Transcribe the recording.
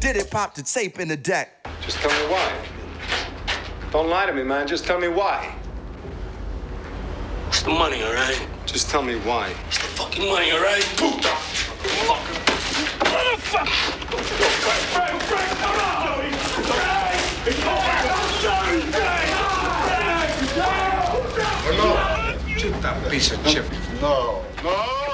did it, pop the tape in the deck. Just tell me why. Don't lie to me, man. Just tell me why. It's the money, all right? Just tell me why. It's the fucking money, all right? Puta! Motherfucker! Shoot that piece of chip. No.